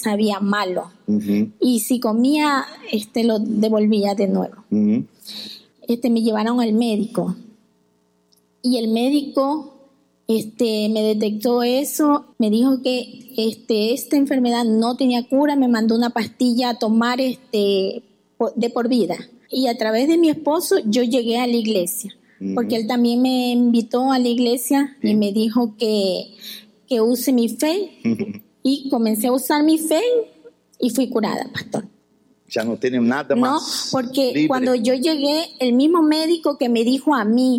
sabía malo. Y si comía, lo devolvía de nuevo. Me llevaron al médico. Y el médico me detectó eso, me dijo que esta enfermedad no tenía cura, me mandó una pastilla a tomar de por vida. Y a través de mi esposo yo llegué a la iglesia, porque él también me invitó a la iglesia y me dijo que use mi fe. Y comencé a usar mi fe y fui curada, pastor. Ya no tiene nada más. No, porque libre. Cuando yo llegué, el mismo médico que me dijo a mí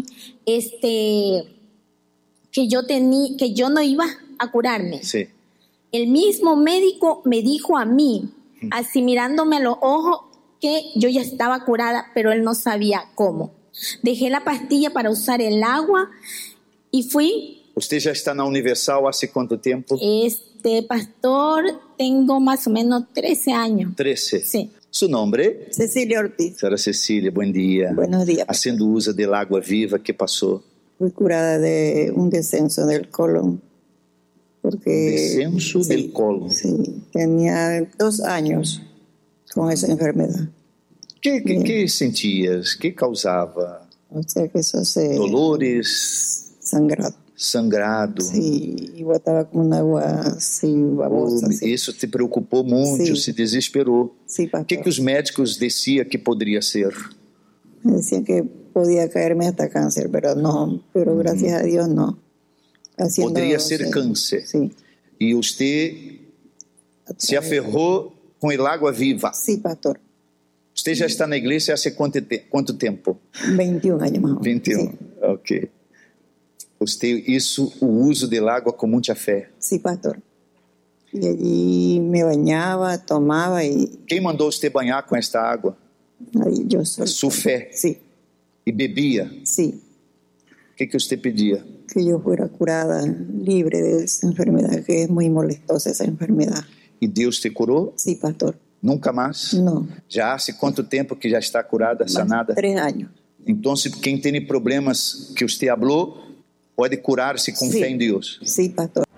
que yo no iba a curarme. Sí. El mismo médico me dijo a mí, así mirándome a los ojos, que yo ya estaba curada, pero él no sabía cómo. Dejé la pastilla para usar el agua y fui. ¿Usted ya está en la Universal hace cuánto tiempo? Pastor, tengo más o menos 13 años. 13. Sí. ¿Su nombre? Cecilia Ortiz. Señora Cecilia, buen día. Buenos días. Haciendo uso del agua viva, ¿qué pasó? Fui curada de un descenso del colon. Porque, Descenso del colon. Sí, tenía 2 años con esa enfermedad. ¿Qué sentías? ¿Qué causaba? O sea que eso se... Dolores? Sangrado. Sí, y botaba como una agua así, babosa. Assim. Isso te preocupou muito, se desesperou. Sí, O que os médicos diziam que poderia ser? Decían que podía caerme hasta cáncer, pero no, pero gracias a Dios no. Poderia ser câncer. Sí. E usted se aferrou com el agua viva. Sí, pastor. Usted já está na igreja há quanto tempo? 21 años más o menos. 21, sí. Ok. Usted hizo o uso del agua con mucha fe. Sí, pastor. Y allí me bañaba, tomaba y... Quem mandou usted banhar com esta água? Ahí yo soy. Su fe. Sí. E bebia? Sí. O que usted pedía? Que yo fuera curada, libre de esa enfermedad, que es muy molestosa esa enfermedad. E Deus te curou? Sí, pastor. Nunca mais? No. Já há quanto tempo que já está curada, sanada? 3 años. Então, quem tem problemas que você falou, pode curar-se com fé em Deus. Sí, pastor.